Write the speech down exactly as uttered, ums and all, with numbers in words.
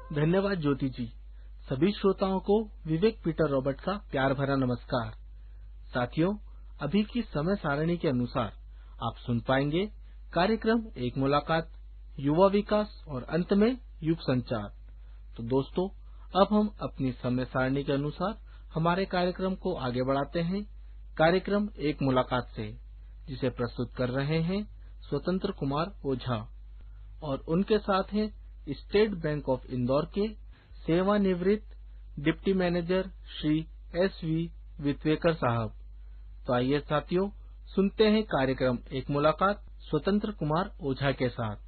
धन्यवाद ज्योति जी। सभी श्रोताओं को विवेक पीटर रॉबर्ट का प्यार भरा नमस्कार। साथियों, अभी की समय सारणी के अनुसार आप सुन पाएंगे कार्यक्रम एक मुलाकात, युवा विकास और अंत में युग संचार। तो दोस्तों, अब हम अपनी समय सारणी के अनुसार हमारे कार्यक्रम को आगे बढ़ाते हैं कार्यक्रम एक मुलाकात से, जिसे प्रस्तुत कर रहे हैं स्वतंत्र कुमार ओझा और उनके साथ हैं स्टेट बैंक ऑफ इंदौर के सेवानिवृत्त deputy manager Shri S V वित्वेकर साहब। तो आइए साथियों, सुनते हैं कार्यक्रम एक मुलाकात स्वतंत्र कुमार ओझा के साथ।